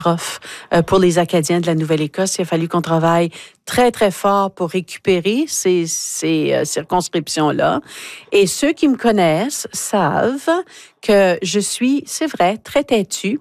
pour les Acadiens de la Nouvelle-Écosse. Il a fallu qu'on travaille très, très fort pour récupérer ces circonscriptions-là. Et ceux qui me connaissent savent que je suis, c'est vrai, très têtue.